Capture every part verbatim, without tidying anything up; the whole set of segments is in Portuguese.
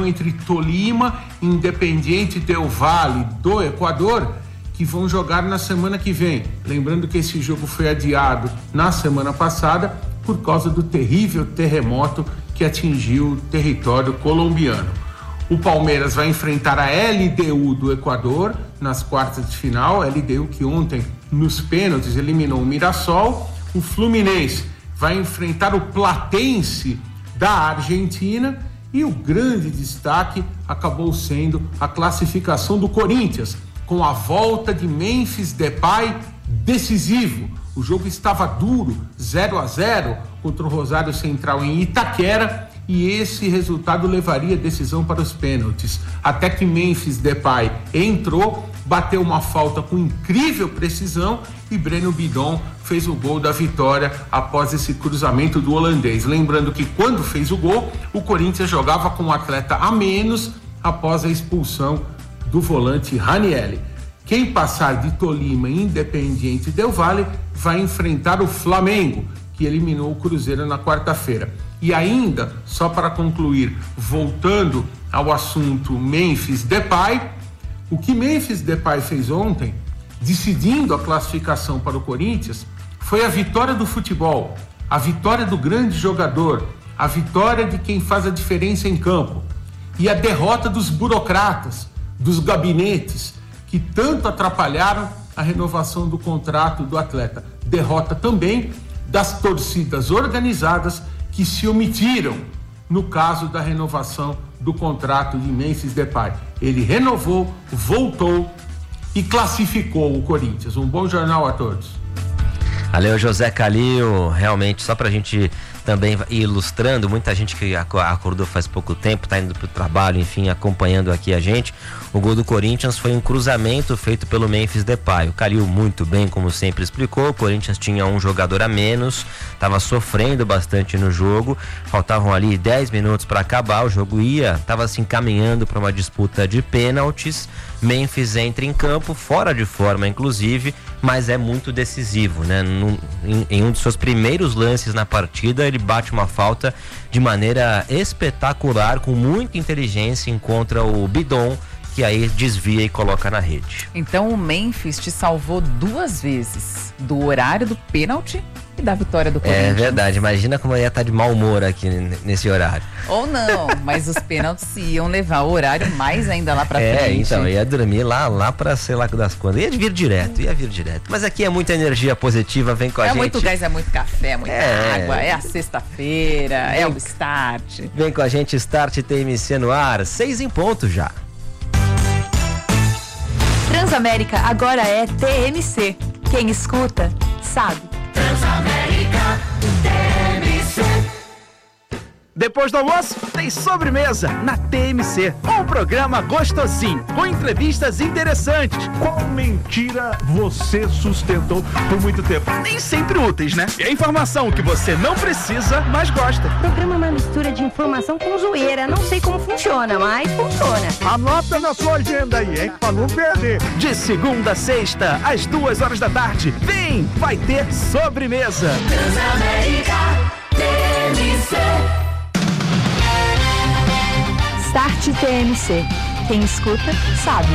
decisão entre Tolima e Independiente del Valle do Equador, que vão jogar na semana que vem. Lembrando que esse jogo foi adiado na semana passada por causa do terrível terremoto que atingiu o território colombiano. O Palmeiras vai enfrentar a L D U do Equador nas quartas de final, L D U que ontem nos pênaltis eliminou o Mirassol. O Fluminense vai enfrentar o Platense da Argentina e o grande destaque acabou sendo a classificação do Corinthians, com a volta de Memphis Depay decisivo. O jogo estava duro, zero a zero contra o Rosário Central em Itaquera, e esse resultado levaria a decisão para os pênaltis. Até que Memphis Depay entrou, bateu uma falta com incrível precisão e Breno Bidon fez o gol da vitória após esse cruzamento do holandês. Lembrando que quando fez o gol, o Corinthians jogava com um atleta a menos após a expulsão do volante Ranieri. Quem passar de Tolima e Independiente del Valle vai enfrentar o Flamengo, que eliminou o Cruzeiro na quarta-feira. E ainda, só para concluir, voltando ao assunto Memphis Depay, o que Memphis Depay fez ontem, decidindo a classificação para o Corinthians, foi a vitória do futebol, a vitória do grande jogador, a vitória de quem faz a diferença em campo e a derrota dos burocratas, dos gabinetes, que tanto atrapalharam a renovação do contrato do atleta. Derrota também das torcidas organizadas que se omitiram no caso da renovação do contrato de Memphis Depay. Ele renovou, voltou e classificou o Corinthians. Um bom jornal a todos. Valeu, José Calil. Realmente, só pra gente também ir ilustrando, muita gente que acordou faz pouco tempo, tá indo pro trabalho, enfim, acompanhando aqui a gente. O gol do Corinthians foi um cruzamento feito pelo Memphis Depay. O Calil muito bem, como sempre explicou, o Corinthians tinha um jogador a menos, estava sofrendo bastante no jogo, faltavam ali dez minutos para acabar, o jogo ia, estava se encaminhando para uma disputa de pênaltis. Memphis entra em campo, fora de forma inclusive, mas é muito decisivo, né? Num, em, em um dos seus primeiros lances na partida, ele bate uma falta de maneira espetacular, com muita inteligência, encontra o Bidon, que aí desvia e coloca na rede. Então o Memphis te salvou duas vezes, do horário do pênalti e da vitória do Corinthians. É verdade, imagina como eu ia estar de mau humor aqui nesse horário. Ou não, mas os pênaltis iam levar o horário mais ainda lá pra é, frente. É, então, ia dormir lá, lá pra sei lá das quantas. Ia vir direto, ia vir direto. Mas aqui é muita energia positiva, vem com a é gente. É muito gás, é muito café, é muita é... água, é a sexta-feira, vem... é o Start. Vem com a gente, Start T M C no ar, seis em ponto já. Transamérica agora é T M C. Quem escuta, sabe. Transamérica T M C. Depois do almoço, tem sobremesa na T M C. Um programa gostosinho, com entrevistas interessantes. Qual mentira você sustentou por muito tempo? Nem sempre úteis, né? E a informação que você não precisa, mas gosta. O programa é uma mistura de informação com zoeira. Não sei como funciona, mas funciona. Anota na sua agenda aí, hein? Pra não perder. De segunda a sexta, às duas horas da tarde. Vem, vai ter sobremesa. Transamérica T M C. Start T M C. Quem escuta, sabe.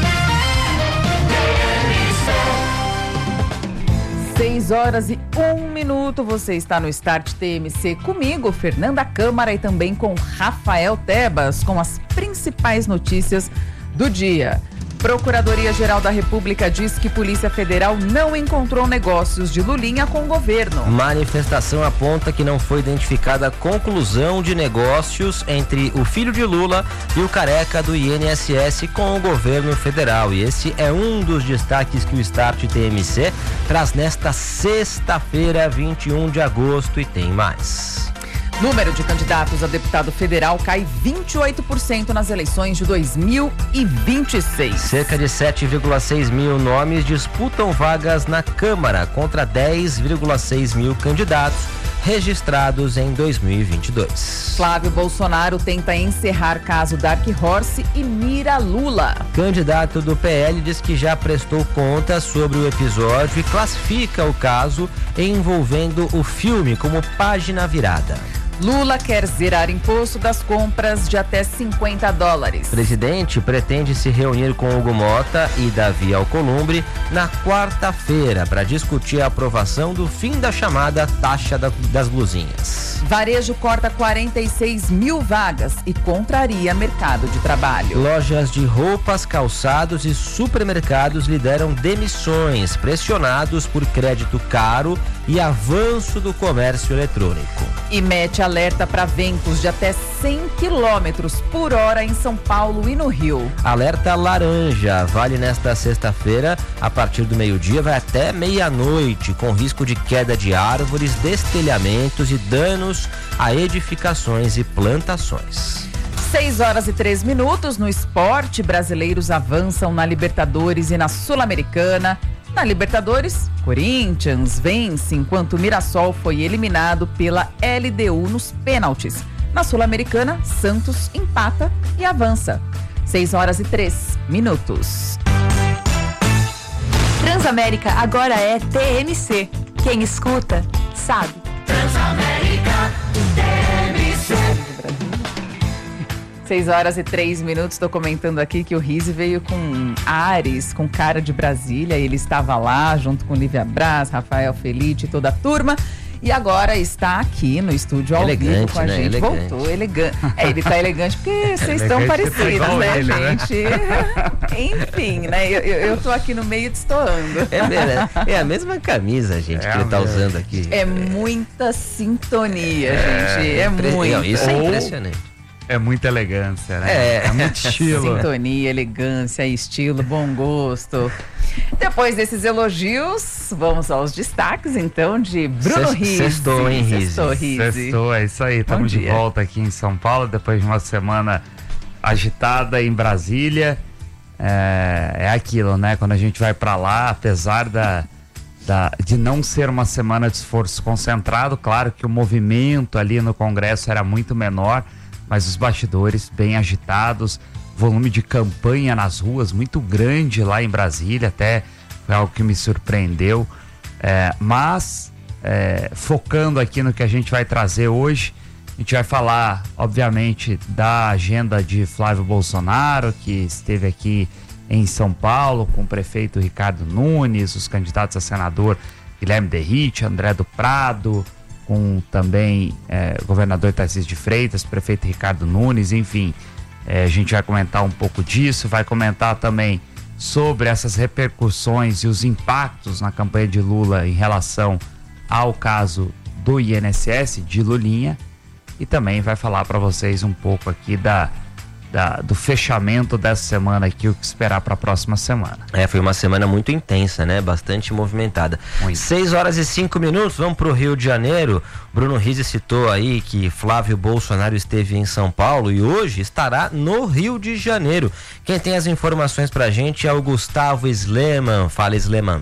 seis horas e um minuto, você está no Start T M C comigo, Fernanda Câmara, e também com Rafael Tebas, com as principais notícias do dia. Procuradoria-Geral da República diz que Polícia Federal não encontrou negócios de Lulinha com o governo. Manifestação aponta que não foi identificada a conclusão de negócios entre o filho de Lula e o careca do I N S S com o governo federal. E esse é um dos destaques que o Start T M C traz nesta sexta-feira, vinte e um de agosto, e tem mais. Número de candidatos a deputado federal cai vinte e oito por cento nas eleições de dois mil e vinte e seis. Cerca de sete vírgula seis mil nomes disputam vagas na Câmara contra dez vírgula seis mil candidatos registrados em dois mil e vinte e dois. Flávio Bolsonaro tenta encerrar caso Dark Horse e mira Lula. Candidato do P L diz que já prestou contas sobre o episódio e classifica o caso envolvendo o filme como página virada. Lula quer zerar imposto das compras de até cinquenta dólares. Presidente pretende se reunir com Hugo Mota e Davi Alcolumbre na quarta-feira para discutir a aprovação do fim da chamada taxa da, das blusinhas. Varejo corta quarenta e seis mil vagas e contraria mercado de trabalho. Lojas de roupas, calçados e supermercados lideram demissões, pressionados por crédito caro e avanço do comércio eletrônico. E mete alerta para ventos de até cem quilômetros por hora em São Paulo e no Rio. Alerta laranja, vale nesta sexta-feira, a partir do meio-dia, vai até meia-noite, com risco de queda de árvores, destelhamentos e danos a edificações e plantações. seis horas e três minutos. No esporte, brasileiros avançam na Libertadores e na Sul-Americana. Na Libertadores, Corinthians vence, enquanto Mirassol foi eliminado pela L D U nos pênaltis. Na Sul-Americana, Santos empata e avança. seis horas e três minutos. Transamérica agora é T M C. Quem escuta, sabe. Transamérica T M C. seis horas e três minutos, estou comentando aqui que o Rizzi veio com ares, com cara de Brasília, ele estava lá junto com Lívia Braz, Rafael Felite e toda a turma, e agora está aqui no estúdio ao elegante, vivo com a né? gente. Elegante. Voltou, elegante. É, ele tá elegante porque vocês estão parecidos, né, ele, né? gente? Enfim, né, eu, eu, eu tô aqui no meio destoando. É, verdade. É a mesma camisa, gente, É que ele tá a mesma. usando aqui. É muita sintonia, gente, é Impre- muito. Não, isso é Ou- impressionante. É muita elegância, né? É. É muito estilo. Sintonia, elegância, estilo, bom gosto. Depois desses elogios, vamos aos destaques, então, de Bruno Sexto- Rizzi. sextou, hein, Rizzi? Sextou, Rizzi. Sextou, é isso aí. Estamos de dia. volta aqui em São Paulo, depois de uma semana agitada em Brasília. É, é aquilo, né? Quando a gente vai pra lá, apesar da, da, de não ser uma semana de esforço concentrado, claro que o movimento ali no Congresso era muito menor, mas os bastidores bem agitados, volume de campanha nas ruas muito grande lá em Brasília, até foi algo que me surpreendeu. É, mas, é, focando aqui no que a gente vai trazer hoje, a gente vai falar, obviamente, da agenda de Flávio Bolsonaro, que esteve aqui em São Paulo com o prefeito Ricardo Nunes, os candidatos a senador Guilherme Derrite, André do Prado, com também é, o governador Tarcísio de Freitas, prefeito Ricardo Nunes, enfim, é, a gente vai comentar um pouco disso, vai comentar também sobre essas repercussões e os impactos na campanha de Lula em relação ao caso do I N S S, de Lulinha, e também vai falar para vocês um pouco aqui da, da, do fechamento dessa semana aqui, o que esperar para a próxima semana. É, foi uma semana muito intensa, né? Bastante movimentada. Muito. seis horas e cinco minutos, vamos pro Rio de Janeiro. Bruno Rizzi citou aí que Flávio Bolsonaro esteve em São Paulo e hoje estará no Rio de Janeiro. Quem tem as informações pra gente é o Gustavo Sleman. Fala, Sleman.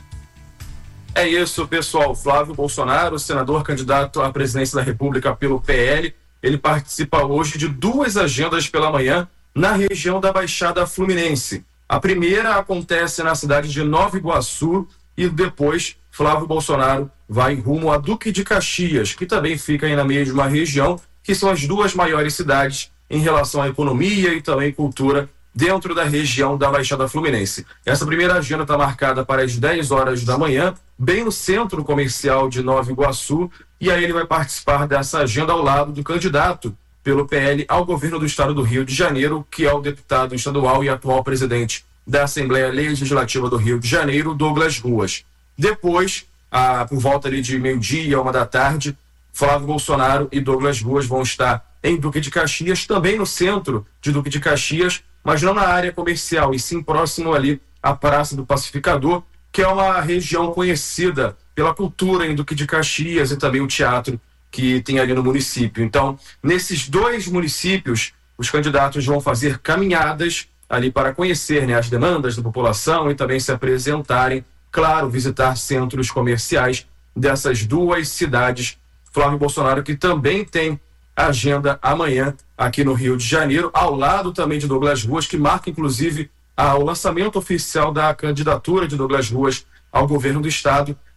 É isso, pessoal. Flávio Bolsonaro, senador candidato à presidência da República pelo P L, ele participa hoje de duas agendas pela manhã na região da Baixada Fluminense. A primeira acontece na cidade de Nova Iguaçu e depois Flávio Bolsonaro vai rumo a Duque de Caxias, que também fica aí na mesma região, que são as duas maiores cidades em relação à economia e também cultura dentro da região da Baixada Fluminense. Essa primeira agenda está marcada para as dez horas da manhã, bem no centro comercial de Nova Iguaçu, e aí ele vai participar dessa agenda ao lado do candidato pelo P L ao governo do estado do Rio de Janeiro, que é o deputado estadual e atual presidente da Assembleia Legislativa do Rio de Janeiro, Douglas Ruas. Depois, ah, por volta ali de meio-dia, uma da tarde, Flávio Bolsonaro e Douglas Ruas vão estar em Duque de Caxias, também no centro de Duque de Caxias, mas não na área comercial, e sim próximo ali à Praça do Pacificador, que é uma região conhecida pela cultura em Duque de Caxias e também o teatro que tem ali no município. Então, nesses dois municípios, os candidatos vão fazer caminhadas ali para conhecer, né, as demandas da população e também se apresentarem, claro, visitar centros comerciais dessas duas cidades. Flávio Bolsonaro, que também tem agenda amanhã aqui no Rio de Janeiro, ao lado também de Douglas Ruas, que marca inclusive ah, o lançamento oficial da candidatura de Douglas Ruas ao governo do estado.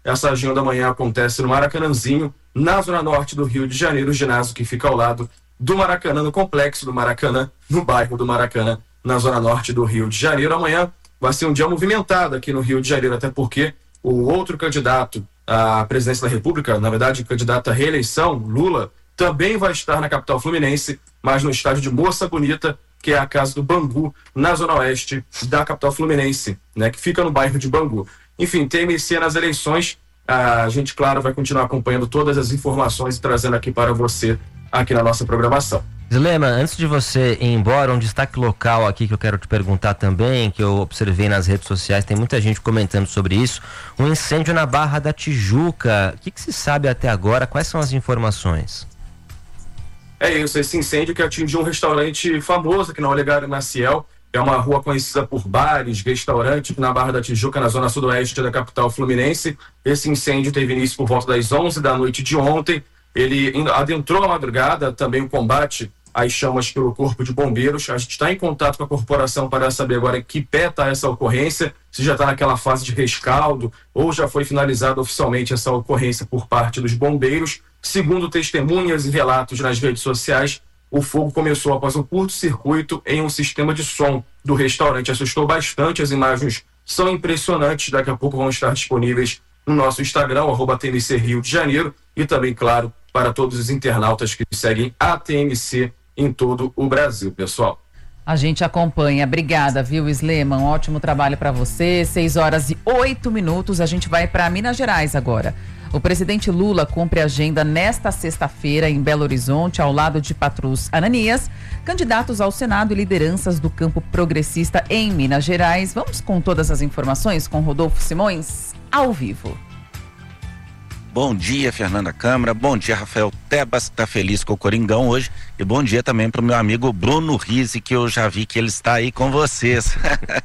Essa agenda amanhã acontece no Maracanãzinho, na zona norte do Rio de Janeiro, o ginásio que fica ao lado do Maracanã, no complexo do Maracanã, no bairro do Maracanã, na zona norte do Rio de Janeiro. Amanhã vai ser um dia movimentado aqui no Rio de Janeiro, até porque o outro candidato à presidência da República, na verdade, candidato à reeleição, Lula, também vai estar na capital fluminense, mas no estádio de Moça Bonita, que é a casa do Bangu, na zona oeste da capital fluminense, né, que fica no bairro de Bangu. Enfim, T M C nas eleições. A gente, claro, vai continuar acompanhando todas as informações e trazendo aqui para você, aqui na nossa programação. Zilema, antes de você ir embora, um destaque local aqui que eu quero te perguntar também, que eu observei nas redes sociais, tem muita gente comentando sobre isso, um incêndio na Barra da Tijuca. O que, que se sabe até agora? Quais são as informações? É isso, esse incêndio que atingiu um restaurante famoso aqui na Olegário Maciel, é uma rua conhecida por bares, restaurantes na Barra da Tijuca, na zona sudoeste da capital fluminense. Esse incêndio teve início por volta das onze da noite de ontem. Ele adentrou a madrugada, também o combate às chamas pelo Corpo de Bombeiros. A gente está em contato com a corporação para saber agora em que pé está essa ocorrência, se já está naquela fase de rescaldo ou já foi finalizada oficialmente essa ocorrência por parte dos bombeiros. Segundo testemunhas e relatos nas redes sociais, o fogo começou após um curto-circuito em um sistema de som do restaurante. Assustou bastante, as imagens são impressionantes, daqui a pouco vão estar disponíveis no nosso Instagram, arroba T M C Rio de Janeiro, e também, claro, para todos os internautas que seguem a T M C em todo o Brasil, pessoal. A gente acompanha. Obrigada, viu, Slema? Um ótimo trabalho para você. seis horas e oito minutos. A gente vai para Minas Gerais agora. O presidente Lula cumpre agenda nesta sexta-feira em Belo Horizonte, ao lado de Patrus Ananias, candidatos ao Senado e lideranças do campo progressista em Minas Gerais. Vamos com todas as informações com Rodolfo Simões, ao vivo. Bom dia, Fernanda Câmara. Bom dia, Rafael Tebas, que está feliz com o Coringão hoje. E bom dia também para o meu amigo Bruno Rizzi, que eu já vi que ele está aí com vocês.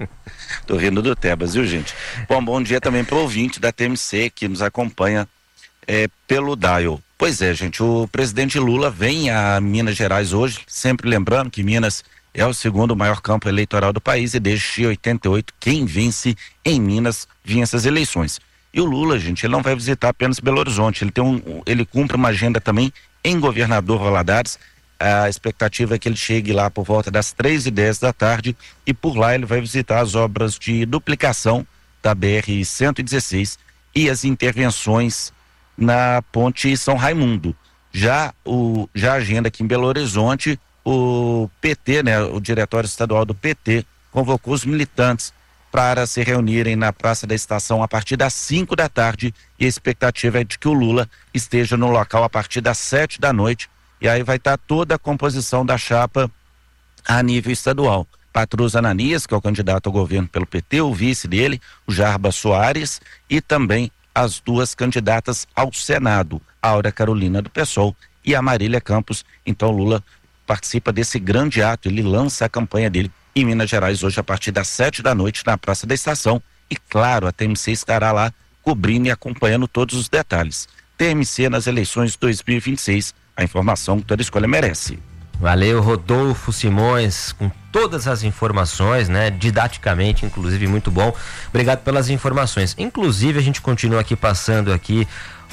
Tô rindo do Tebas, viu, gente? Bom, bom dia também para o ouvinte da T M C que nos acompanha é, pelo Dial. Pois é, gente, o presidente Lula vem a Minas Gerais hoje, sempre lembrando que Minas é o segundo maior campo eleitoral do país e desde oitenta e oito quem vence em Minas vinha essas eleições. E o Lula, gente, ele não vai visitar apenas Belo Horizonte, ele tem um, ele cumpre uma agenda também em Governador Valadares. A expectativa é que ele chegue lá por volta das três e dez da tarde e por lá ele vai visitar as obras de duplicação da B R cento e dezesseis e as intervenções na ponte São Raimundo. Já, o, já a agenda aqui em Belo Horizonte, o P T, né, o Diretório Estadual do P T, convocou os militantes para se reunirem na Praça da Estação a partir das cinco da tarde e a expectativa é de que o Lula esteja no local a partir das sete da noite. E aí vai estar toda a composição da chapa a nível estadual. Patrus Ananias, que é o candidato ao governo pelo P T, o vice dele, o Jarba Soares, e também as duas candidatas ao Senado, a Áurea Carolina do PSOL e a Marília Campos. Então Lula participa desse grande ato, ele lança a campanha dele em Minas Gerais hoje a partir das sete da noite na Praça da Estação. E claro, a T M C estará lá cobrindo e acompanhando todos os detalhes. T M C nas eleições dois mil e vinte e seis. A informação que toda escolha merece. Valeu, Rodolfo Simões, com todas as informações, né? Didaticamente, inclusive, muito bom. Obrigado pelas informações. Inclusive, a gente continua aqui passando aqui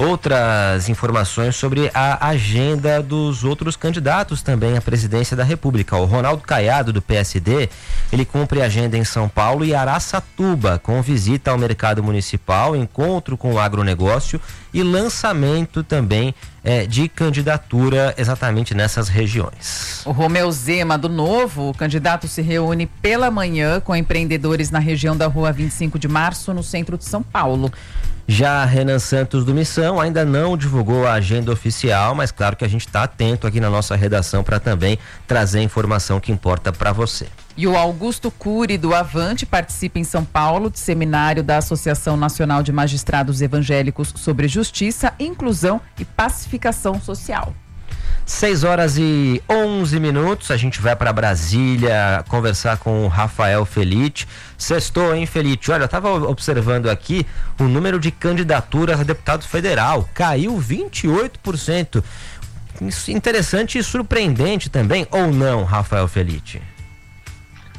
outras informações sobre a agenda dos outros candidatos também à presidência da República. O Ronaldo Caiado, do P S D, ele cumpre a agenda em São Paulo e Araçatuba, com visita ao mercado municipal, encontro com o agronegócio e lançamento também é, de candidatura exatamente nessas regiões. O Romeu Zema, do Novo, o candidato se reúne pela manhã com empreendedores na região da Rua vinte e cinco de março, no centro de São Paulo. Já Renan Santos, do Missão, ainda não divulgou a agenda oficial, mas claro que a gente está atento aqui na nossa redação para também trazer a informação que importa para você. E o Augusto Cury, do Avante, participa em São Paulo de seminário da Associação Nacional de Magistrados Evangélicos sobre Justiça, Inclusão e Pacificação Social. seis horas e onze minutos, a gente vai para Brasília conversar com o Rafael Felite. Sextou, hein, Felite? Olha, eu estava observando aqui o número de candidaturas a deputado federal, caiu vinte e oito por cento. Isso interessante e surpreendente também, ou não, Rafael Felite?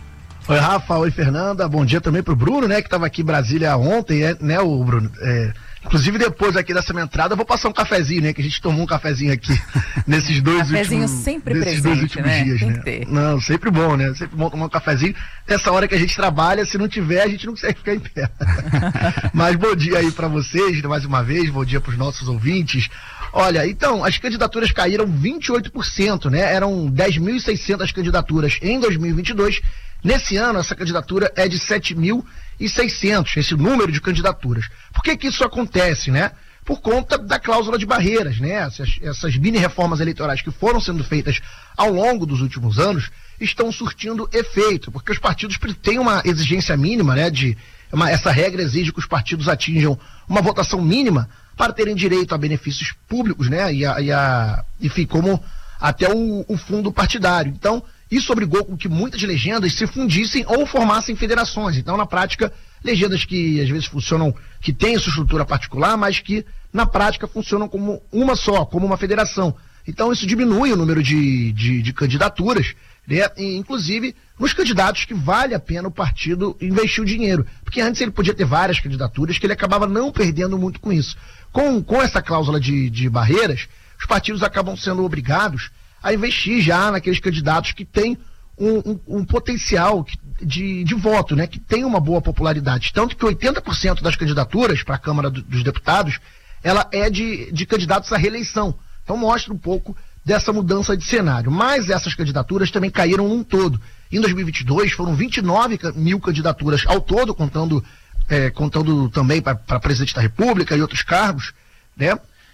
Oi, Rafa, oi, Fernanda, bom dia também pro Bruno, né, que estava aqui em Brasília ontem, né, o Bruno, é, Inclusive, depois aqui dessa minha entrada, eu vou passar um cafezinho, né? Que a gente tomou um cafezinho aqui nesses dois cafezinho últimos, sempre nesses presente, dois últimos né? dias, Tem né? que ter. Não, sempre bom, né? Sempre bom tomar um cafezinho. Nessa hora que a gente trabalha, se não tiver, a gente não consegue ficar em pé. Mas bom dia aí pra vocês, mais uma vez, bom dia pros nossos ouvintes. Olha, então, as candidaturas caíram vinte e oito por cento, né? Eram dez mil e seiscentas candidaturas em dois mil e vinte e dois. Nesse ano, essa candidatura é de sete mil e seiscentos, esse número de candidaturas. Por que que isso acontece, né? Por conta da cláusula de barreiras, né? Essas, essas mini-reformas eleitorais que foram sendo feitas ao longo dos últimos anos estão surtindo efeito, porque os partidos têm uma exigência mínima, né? De, uma, essa regra exige que os partidos atinjam uma votação mínima para terem direito a benefícios públicos, né? E, a, e, a, enfim, como até o, o fundo partidário. Então, isso obrigou com que muitas legendas se fundissem ou formassem federações. Então, na prática, legendas que às vezes funcionam, que têm sua estrutura particular, mas que na prática funcionam como uma só, como uma federação. Então, isso diminui o número de, de, de candidaturas, né? E, inclusive nos candidatos que vale a pena o partido investir o dinheiro. Porque antes ele podia ter várias candidaturas que ele acabava não perdendo muito com isso. Com, com essa cláusula de, de barreiras, os partidos acabam sendo obrigados a investir já naqueles candidatos que têm um, um, um potencial de, de voto, né? Que tem uma boa popularidade. Tanto que oitenta por cento das candidaturas para a Câmara do, dos Deputados, ela é de, de candidatos à reeleição. Então mostra um pouco dessa mudança de cenário. Mas essas candidaturas também caíram num todo. Em dois mil e vinte e dois foram vinte e nove mil candidaturas ao todo, contando, é, contando também para presidente da República e outros cargos, né?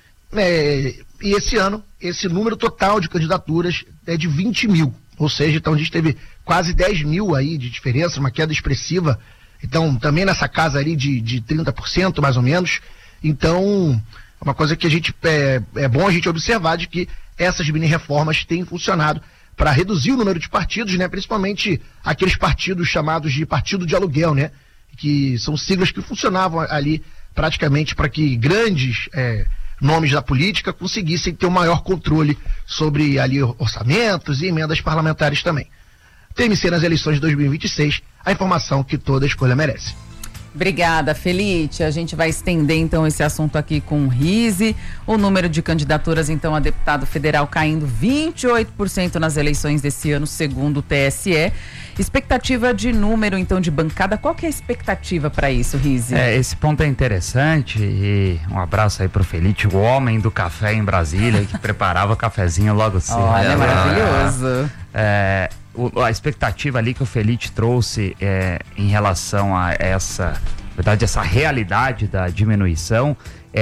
É, e esse ano, esse número total de candidaturas é de vinte mil. Ou seja, então a gente teve quase dez mil aí de diferença, uma queda expressiva. Então, também nessa casa ali de, de trinta por cento, mais ou menos. Então, uma coisa que a gente é, é bom a gente observar de que essas mini-reformas têm funcionado para reduzir o número de partidos, né? Principalmente aqueles partidos chamados de partido de aluguel, né? Que são siglas que funcionavam ali praticamente para que grandes é, nomes da política conseguissem ter um maior controle sobre ali orçamentos e emendas parlamentares também. T M C nas eleições de dois mil e vinte e seis, a informação que toda escolha merece. Obrigada, Felite. A gente vai estender então esse assunto aqui com o Rizzi. O número de candidaturas então a deputado federal caindo vinte e oito por cento nas eleições desse ano, segundo o T S E. Expectativa de número então de bancada, qual que é a expectativa para isso, Rizzi? É, esse ponto é interessante e um abraço aí pro Felite, o homem do café em Brasília, que preparava cafezinho logo cedo. Olha, é maravilhoso. É, o, a expectativa ali que o Felite trouxe é, em relação a essa, na verdade, essa realidade da diminuição,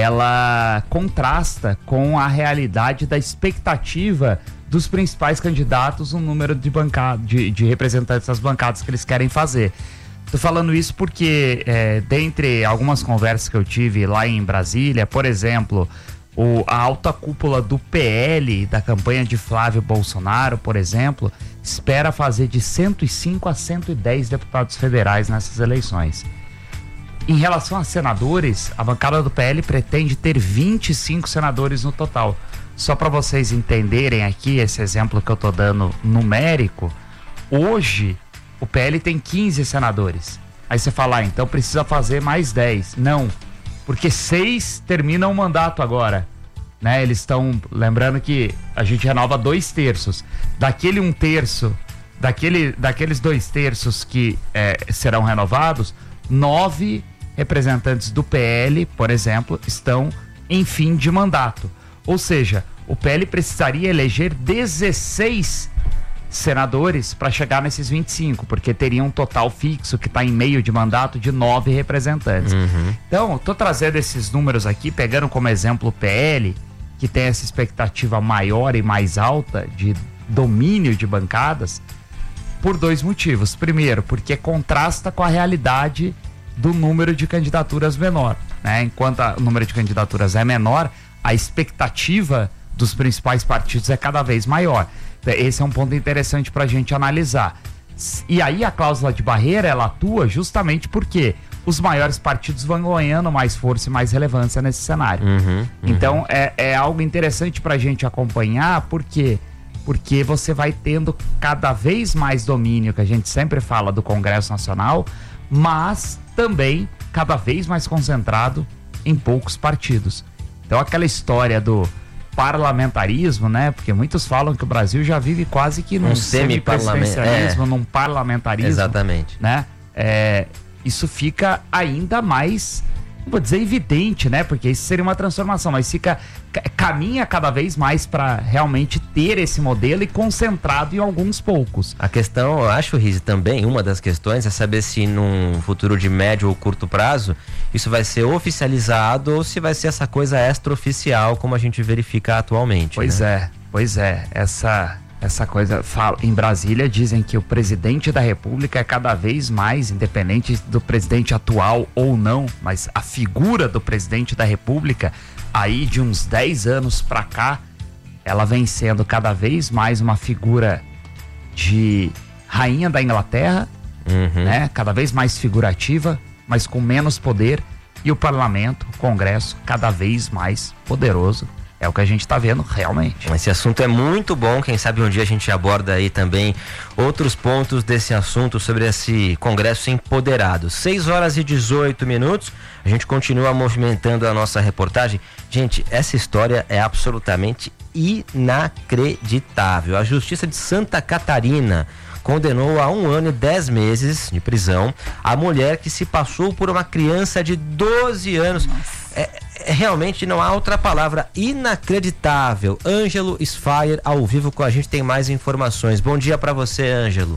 ela contrasta com a realidade da expectativa dos principais candidatos, o número de, bancada, de, de representantes das bancadas que eles querem fazer. Tô falando isso porque, é, dentre algumas conversas que eu tive lá em Brasília, por exemplo, o, a alta cúpula do P L, da campanha de Flávio Bolsonaro, por exemplo, espera fazer de cento e cinco a cento e dez deputados federais nessas eleições. Em relação a senadores, a bancada do P L pretende ter vinte e cinco senadores no total. Só para vocês entenderem aqui esse exemplo que eu tô dando numérico, hoje o P L tem quinze senadores. Aí você fala, ah, então precisa fazer mais dez. Não, porque seis terminam o mandato agora, né? Eles estão, lembrando que a gente renova dois terços. Daquele um terço, daquele, daqueles dois terços que é, serão renovados, nove representantes do P L, por exemplo, estão em fim de mandato. Ou seja, o P L precisaria eleger dezesseis senadores para chegar nesses vinte e cinco, porque teria um total fixo que está em meio de mandato de nove representantes. Uhum. Então, estou trazendo esses números aqui, pegando como exemplo o P L, que tem essa expectativa maior e mais alta de domínio de bancadas, por dois motivos. Primeiro, porque contrasta com a realidade do número de candidaturas menor, né? Enquanto o número de candidaturas é menor, a expectativa dos principais partidos é cada vez maior. Esse é um ponto interessante para a gente analisar. E aí a cláusula de barreira, ela atua justamente porque os maiores partidos vão ganhando mais força e mais relevância nesse cenário. Uhum, uhum. Então é, é algo interessante para a gente acompanhar, porque porque você vai tendo cada vez mais domínio, que a gente sempre fala do Congresso Nacional, mas também cada vez mais concentrado em poucos partidos. Então aquela história do parlamentarismo, né? Porque muitos falam que o Brasil já vive quase que num um semi-presidencialismo, é. num parlamentarismo. Exatamente. Né? É, isso fica ainda mais, vou dizer, evidente, né? Porque isso seria uma transformação, mas fica caminha cada vez mais para realmente ter esse modelo e concentrado em alguns poucos. A questão, eu acho, Riz, também, uma das questões é saber se num futuro de médio ou curto prazo isso vai ser oficializado ou se vai ser essa coisa extraoficial como a gente verifica atualmente. Pois né? é, pois é, essa... Essa coisa, fala, em Brasília dizem que o presidente da República é cada vez mais, independente do presidente atual ou não, mas a figura do presidente da República, aí de uns dez anos pra cá, ela vem sendo cada vez mais uma figura de rainha da Inglaterra, uhum. né? Cada vez mais figurativa, mas com menos poder, e o parlamento, o Congresso, cada vez mais poderoso. É o que a gente está vendo realmente. Esse assunto é muito bom, quem sabe um dia a gente aborda aí também outros pontos desse assunto sobre esse Congresso empoderado. seis horas e dezoito minutos, a gente continua movimentando a nossa reportagem. Gente, essa história é absolutamente inacreditável. A Justiça de Santa Catarina condenou a um ano e dez meses de prisão a mulher que se passou por uma criança de doze anos. É, é, realmente não há outra palavra, inacreditável. Ângelo Sfaier ao vivo com a gente, tem mais informações. Bom dia para você, Ângelo.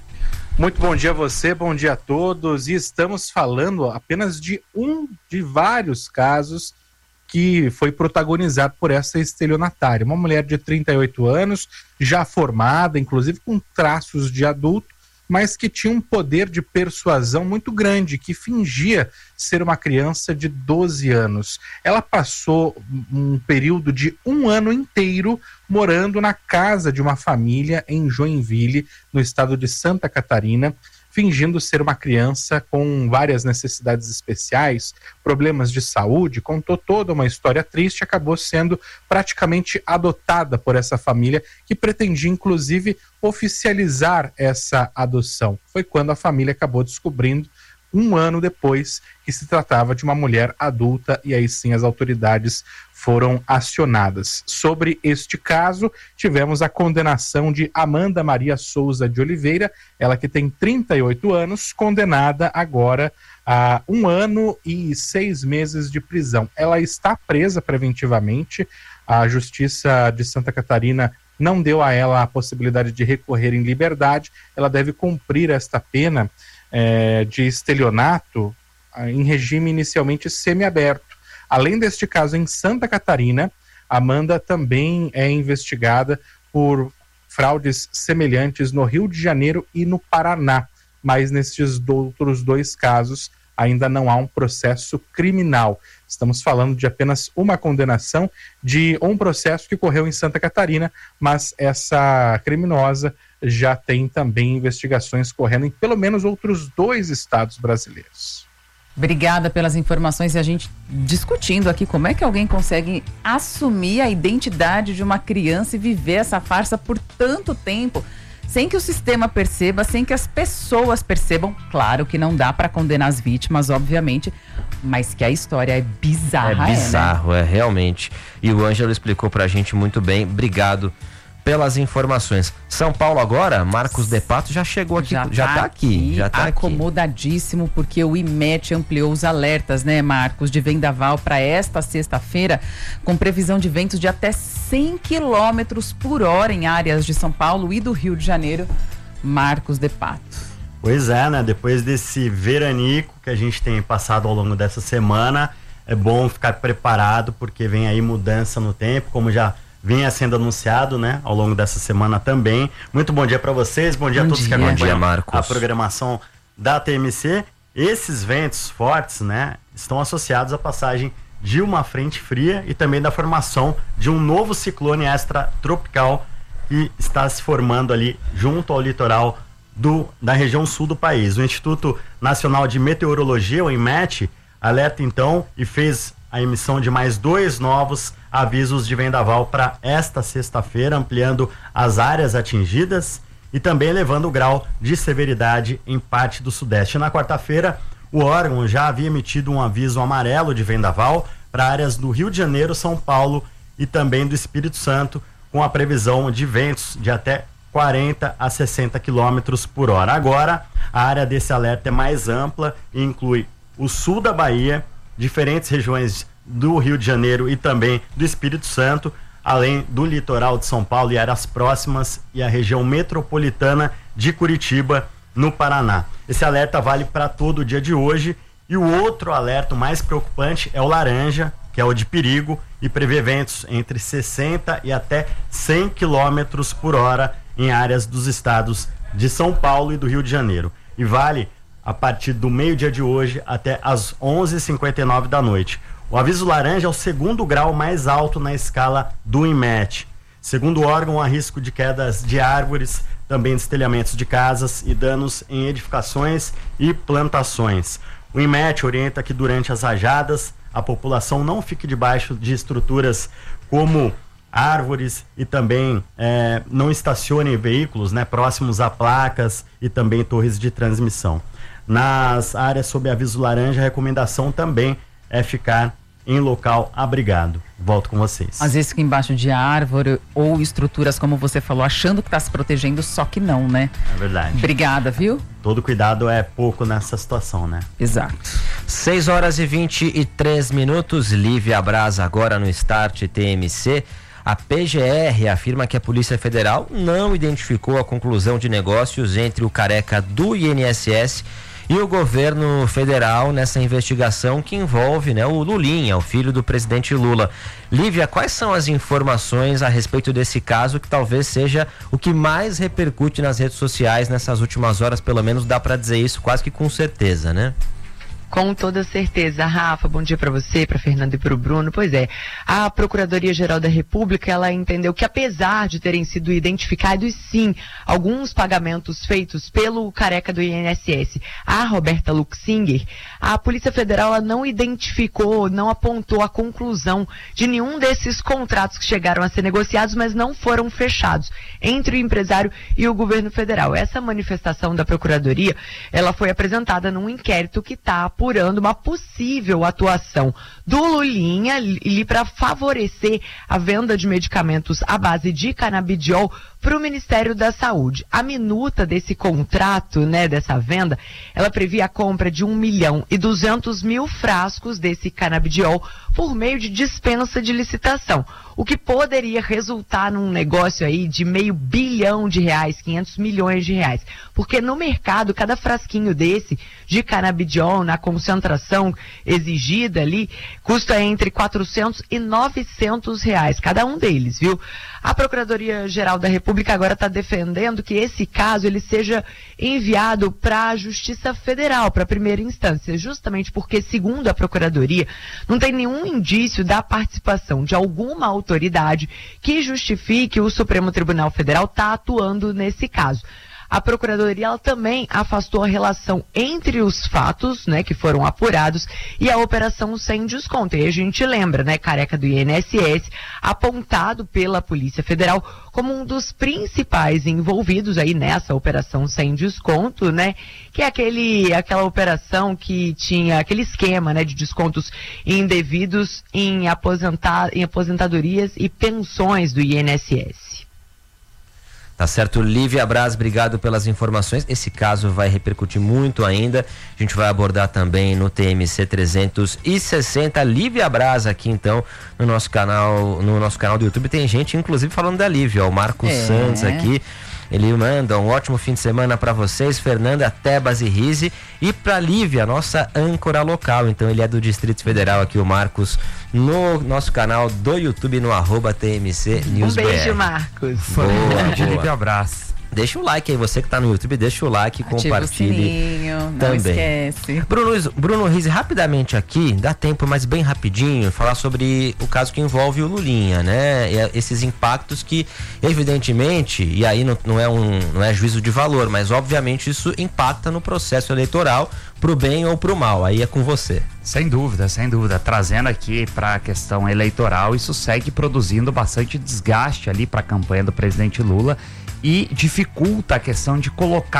Muito bom dia a você, bom dia a todos. E estamos falando apenas de um de vários casos que foi protagonizado por essa estelionatária. Uma mulher de trinta e oito anos, já formada, inclusive com traços de adulto, mas que tinha um poder de persuasão muito grande, que fingia ser uma criança de doze anos. Ela passou um período de um ano inteiro morando na casa de uma família em Joinville, no estado de Santa Catarina, fingindo ser uma criança com várias necessidades especiais, problemas de saúde, contou toda uma história triste, acabou sendo praticamente adotada por essa família, que pretendia inclusive oficializar essa adoção. Foi quando a família acabou descobrindo, um ano depois, que se tratava de uma mulher adulta, e aí sim as autoridades foram acionadas. Sobre este caso, tivemos a condenação de Amanda Maria Souza de Oliveira, ela que tem trinta e oito anos, condenada agora a um ano e seis meses de prisão. Ela está presa preventivamente, a Justiça de Santa Catarina não deu a ela a possibilidade de recorrer em liberdade, ela deve cumprir esta pena É, de estelionato em regime inicialmente semiaberto. Além deste caso em Santa Catarina, Amanda também é investigada por fraudes semelhantes no Rio de Janeiro e no Paraná, mas nesses outros dois casos ainda não há um processo criminal. Estamos falando de apenas uma condenação de um processo que ocorreu em Santa Catarina, mas essa criminosa já tem também investigações correndo em pelo menos outros dois estados brasileiros. Obrigada pelas informações e a gente discutindo aqui como é que alguém consegue assumir a identidade de uma criança e viver essa farsa por tanto tempo, sem que o sistema perceba, sem que as pessoas percebam. Claro que não dá para condenar as vítimas, obviamente, mas que a história é bizarra. É bizarro, é, né? É realmente. E o Ângelo explicou pra gente muito bem. Obrigado pelas informações. São Paulo agora, Marcos De Pato já chegou aqui, já, já tá, tá aqui, aqui, já tá acomodadíssimo, aqui. Porque o I M E T ampliou os alertas, né, Marcos, de vendaval para esta sexta-feira, com previsão de ventos de até cem quilômetros por hora em áreas de São Paulo e do Rio de Janeiro. Marcos De Pato. Pois é, né, depois desse veranico que a gente tem passado ao longo dessa semana, é bom ficar preparado, porque vem aí mudança no tempo, como já vinha sendo anunciado, né, ao longo dessa semana também. Muito bom dia para vocês, bom dia bom a todos dia. que acompanham Marcos. a programação da T M C. Esses ventos fortes, né, estão associados à passagem de uma frente fria e também da formação de um novo ciclone extratropical que está se formando ali junto ao litoral do, da região sul do país. O Instituto Nacional de Meteorologia, o I M E T, alerta então e fez a emissão de mais dois novos avisos de vendaval para esta sexta-feira, ampliando as áreas atingidas e também elevando o grau de severidade em parte do sudeste. Na quarta-feira, O órgão já havia emitido um aviso amarelo de vendaval para áreas do Rio de Janeiro, São Paulo e também do Espírito Santo, com a previsão de ventos de até quarenta a sessenta quilômetros por hora. Agora, a área desse alerta é mais ampla e inclui o sul da Bahia, diferentes regiões do Rio de Janeiro e também do Espírito Santo, além do litoral de São Paulo e áreas próximas e a região metropolitana de Curitiba, no Paraná. Esse alerta vale para todo o dia de hoje. E o outro alerta mais preocupante é o laranja, que é o de perigo, e prevê ventos entre sessenta e até cem quilômetros por hora em áreas dos estados de São Paulo e do Rio de Janeiro. E vale a partir do meio-dia de hoje até as onze e cinquenta e nove da noite. O aviso laranja é o segundo grau mais alto na escala do INMET. Segundo o órgão, há risco de quedas de árvores, também destelhamentos de casas e danos em edificações e plantações. O INMET orienta que durante as rajadas a população não fique debaixo de estruturas como árvores e também é, não estacione veículos, né, próximos a placas e também torres de transmissão. Nas áreas sob aviso laranja, a recomendação também é ficar em local abrigado. Volto com vocês. Às vezes fica embaixo de árvore ou estruturas, como você falou, achando que está se protegendo, só que não, né? É verdade. Obrigada, viu? Todo cuidado é pouco nessa situação, né? Exato. seis horas e vinte e três minutos. Lívia Braz agora no Start T M C. A P G R afirma que a Polícia Federal não identificou a conclusão de negócios entre o careca do I N S S e o governo federal nessa investigação que envolve, né, o Lulinha, o filho do presidente Lula. Lívia, quais são as informações a respeito desse caso que talvez seja o que mais repercute nas redes sociais nessas últimas horas? Pelo menos dá para dizer isso quase que com certeza, né? Com toda certeza, Rafa, bom dia para você, para Fernando e para o Bruno. Pois é, a Procuradoria-Geral da República, ela entendeu que apesar de terem sido identificados, sim, alguns pagamentos feitos pelo careca do I N S S, a Roberta Luxinger, a Polícia Federal ela não identificou, não apontou a conclusão de nenhum desses contratos que chegaram a ser negociados, mas não foram fechados entre o empresário e o governo federal. Essa manifestação da Procuradoria, ela foi apresentada num inquérito que está apurando uma possível atuação do Lulinha ali para favorecer a venda de medicamentos à base de canabidiol para o Ministério da Saúde. A minuta desse contrato, né, dessa venda, ela previa a compra de um milhão e duzentos mil frascos desse canabidiol por meio de dispensa de licitação, o que poderia resultar num negócio aí de meio bilhão de reais, quinhentos milhões de reais, porque no mercado cada frasquinho desse de canabidiol na concentração exigida ali custa entre quatrocentos e novecentos reais cada um deles, viu? A Procuradoria-Geral da República agora está defendendo que esse caso ele seja enviado para a Justiça Federal, para a primeira instância, justamente porque, segundo a Procuradoria, não tem nenhum indício da participação de alguma autoridade que justifique o Supremo Tribunal Federal estar atuando nesse caso. A Procuradoria ela também afastou a relação entre os fatos, né, que foram apurados e a operação sem desconto. E a gente lembra, né, careca do I N S S, apontado pela Polícia Federal como um dos principais envolvidos aí nessa operação sem desconto, né, que é aquele, aquela operação que tinha aquele esquema, né, de descontos indevidos em, aposentar, em aposentadorias e pensões do I N S S. Tá certo, Lívia Braz, obrigado pelas informações. Esse caso vai repercutir muito ainda. A gente vai abordar também no T M C trezentos e sessenta. Lívia Braz aqui então no nosso canal, no nosso canal do YouTube. Tem gente inclusive falando da Lívia, ó, o Marcos é. Santos aqui. Ele manda um ótimo fim de semana para vocês, Fernanda, Tebas e Rise, e para Lívia, nossa âncora local. Então ele é do Distrito Federal aqui, o Marcos, no nosso canal do YouTube, no arroba T M C News B R. Um beijo, Marcos. Boa, boa. Lívia, abraço. Deixa o like aí, você que tá no YouTube, deixa o like e compartilhe. O sininho, também. Não esquece. Bruno, Bruno Rizzi, rapidamente aqui, dá tempo, mas bem rapidinho, falar sobre o caso que envolve o Lulinha, né? E esses impactos que, evidentemente, e aí não, não, é um, não é juízo de valor, mas obviamente isso impacta no processo eleitoral, pro bem ou pro mal, aí é com você. Sem dúvida, sem dúvida. Trazendo aqui para a questão eleitoral, isso segue produzindo bastante desgaste ali para a campanha do presidente Lula e dificulta a questão de colocar um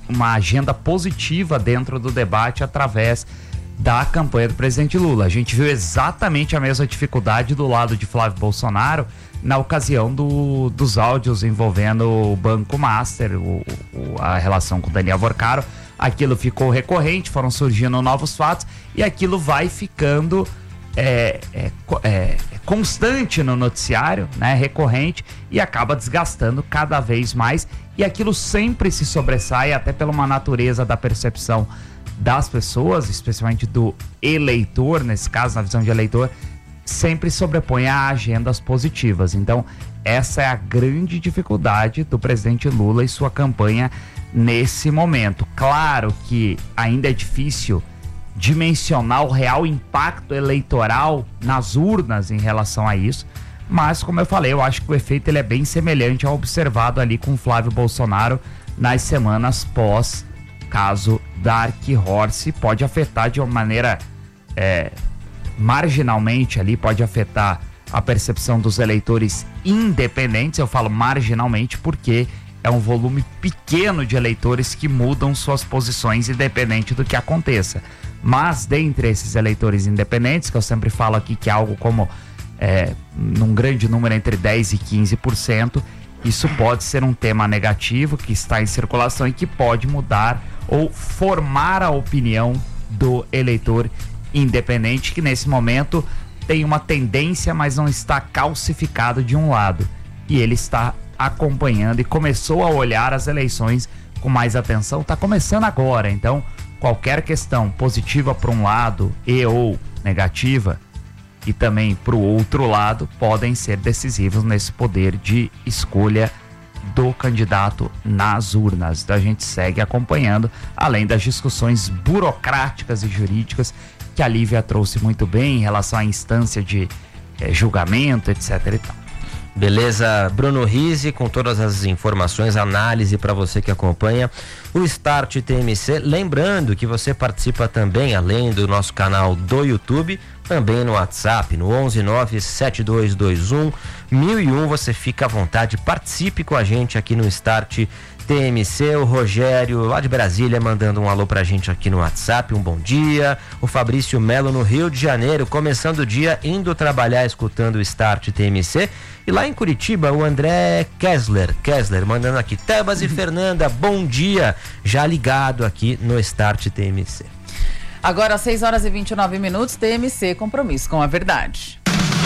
uma agenda positiva dentro do debate através da campanha do presidente Lula. A gente viu exatamente a mesma dificuldade do lado de Flávio Bolsonaro na ocasião do, dos áudios envolvendo o Banco Master, o, o, a relação com Daniel Vorcaro. Aquilo ficou recorrente, foram surgindo novos fatos e aquilo vai ficando é, é, é, constante no noticiário, né, recorrente, e acaba desgastando cada vez mais, e aquilo sempre se sobressai até pela uma natureza da percepção das pessoas, especialmente do eleitor, nesse caso, na visão de eleitor, sempre sobrepõe a agendas positivas. Então, essa é a grande dificuldade do presidente Lula e sua campanha nesse momento. Claro que ainda é difícil dimensionar o real impacto eleitoral nas urnas em relação a isso, mas, como eu falei, eu acho que o efeito ele é bem semelhante ao observado ali com Flávio Bolsonaro nas semanas pós caso Dark Horse. Pode afetar de uma maneira é, marginalmente ali, pode afetar a percepção dos eleitores independentes. Eu falo marginalmente porque é um volume pequeno de eleitores que mudam suas posições independente do que aconteça. Mas dentre esses eleitores independentes, que eu sempre falo aqui que é algo como é, num grande número entre dez e quinze por cento, isso pode ser um tema negativo que está em circulação e que pode mudar ou formar a opinião do eleitor independente, que nesse momento tem uma tendência, mas não está calcificado de um lado. E ele está acompanhando e começou a olhar as eleições com mais atenção. Está começando agora, então qualquer questão positiva para um lado e ou negativa e também para o outro lado podem ser decisivos nesse poder de escolha do candidato nas urnas. Então a gente segue acompanhando, além das discussões burocráticas e jurídicas que a Lívia trouxe muito bem em relação à instância de eh, julgamento, etc e tal. Beleza, Bruno Rizzi, com todas as informações, análise para você que acompanha o Start T M C. Lembrando que você participa também, além do nosso canal do YouTube, também no WhatsApp, no onze nove sete dois dois um mil e um. Você fica à vontade, participe com a gente aqui no Start T M C. O Rogério, lá de Brasília, mandando um alô pra gente aqui no WhatsApp, um bom dia. O Fabrício Melo, no Rio de Janeiro, começando o dia, indo trabalhar, escutando o Start T M C. E lá em Curitiba, o André Kessler, Kessler mandando aqui, Tebas e Fernanda, bom dia, já ligado aqui no Start T M C. Agora, seis horas e vinte e nove minutos, T M C, compromisso com a verdade.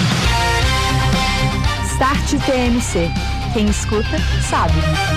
Start T M C. Quem escuta, sabe.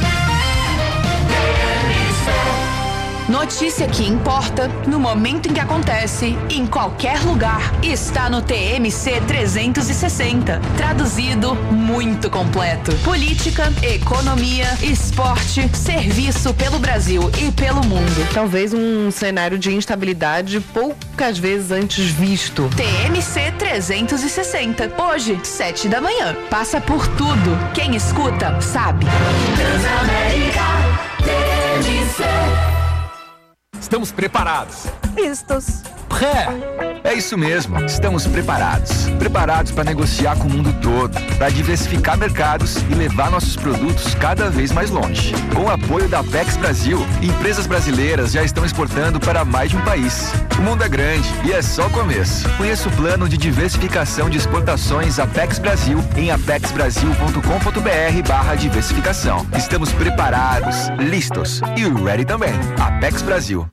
Notícia que importa no momento em que acontece, em qualquer lugar, está no T M C trezentos e sessenta. Traduzido, muito completo. Política, economia, esporte, serviço pelo Brasil e pelo mundo. Talvez um cenário de instabilidade poucas vezes antes visto. T M C trezentos e sessenta. Hoje, sete da manhã. Passa por tudo. Quem escuta, sabe. Transamérica T M C. Estamos preparados. Vistos. Pré. É isso mesmo, estamos preparados. Preparados para negociar com o mundo todo, para diversificar mercados e levar nossos produtos cada vez mais longe. Com o apoio da Apex Brasil, empresas brasileiras já estão exportando para mais de um país. O mundo é grande e é só o começo. Conheça o plano de diversificação de exportações Apex Brasil em apexbrasil.com.br barra diversificação. Estamos preparados, listos e ready também. Apex Brasil.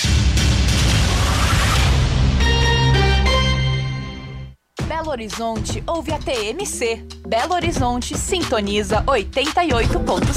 Belo Horizonte ouve a T M C. Belo Horizonte sintoniza oitenta e oito ponto